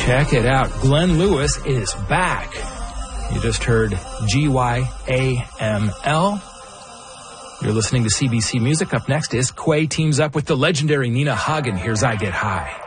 Check it out. Glenn Lewis is back. You just heard GYAML. You're listening to CBC Music. Up next is Quay teams up with the legendary Nina Hagen. Here's I Get High.